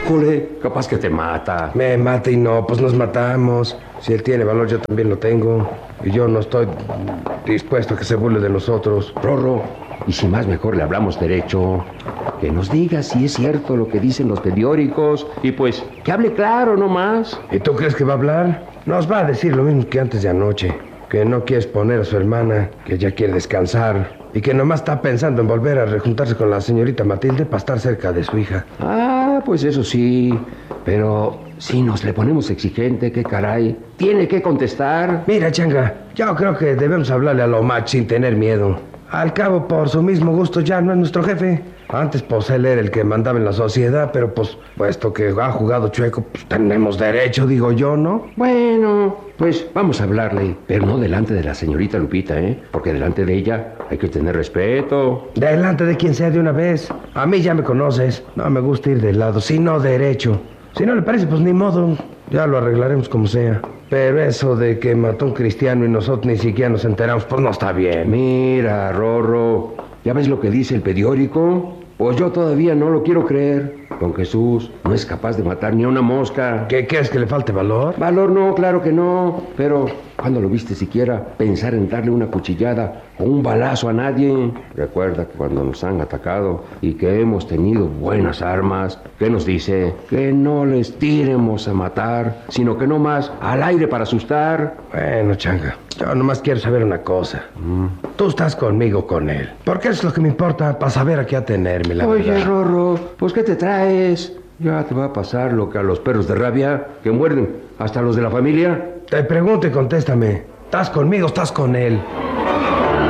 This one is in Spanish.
Híjole, capaz que te mata. Me mata y no, pues nos matamos. Si él tiene valor, yo también lo tengo. Y yo no estoy dispuesto a que se burle de nosotros. Rorro, y si más mejor le hablamos derecho, que nos diga si es cierto lo que dicen los periódicos. Y pues, que hable claro nomás. ¿Y tú crees que va a hablar? Nos va a decir lo mismo que antes de anoche. Que no quiere exponer a su hermana, que ya quiere descansar. Y que nomás está pensando en volver a rejuntarse con la señorita Matilde para estar cerca de su hija. Ah, pues eso sí. Pero si nos le ponemos exigente, qué caray. Tiene que contestar. Mira, Changa, yo creo que debemos hablarle a lo macho sin tener miedo. Al cabo, por su mismo gusto, ya no es nuestro jefe. Antes, pues, él era el que mandaba en la sociedad, pero, pues, puesto que ha jugado chueco, pues, tenemos derecho, digo yo, ¿no? Bueno, pues vamos a hablarle, pero no delante de la señorita Lupita, ¿eh? Porque delante de ella hay que tener respeto. Delante de quien sea de una vez. A mí ya me conoces. No me gusta ir de lado, sino derecho. Si no le parece, pues, ni modo. Ya lo arreglaremos como sea. Pero eso de que mató a un cristiano y nosotros ni siquiera nos enteramos, pues no está bien. Mira, Rorro, ¿ya ves lo que dice el periódico? Pues yo todavía no lo quiero creer. Don Jesús no es capaz de matar ni a una mosca. ¿Qué es que le falte valor? Valor no, claro que no. Pero, ¿cuándo lo viste siquiera pensar en darle una cuchillada o un balazo a nadie? Recuerda que cuando nos han atacado y que hemos tenido buenas armas, ¿qué nos dice? Que no les tiremos a matar, sino que no más al aire para asustar. Bueno, Changa, yo nomás quiero saber una cosa. Tú estás conmigo o con él. Porque es lo que me importa para saber a qué atenerme, la Oye, verdad. Rorro, pues ¿qué te traes? Ya te va a pasar lo que a los perros de rabia, que muerden hasta los de la familia. Te pregunto y contéstame. ¿Estás conmigo o estás con él?